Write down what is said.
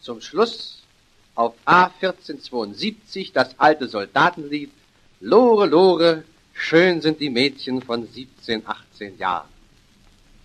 zum Schluss auf A 1472 das alte Soldatenlied Lore, Lore, schön sind die Mädchen von 17, 18 Jahren.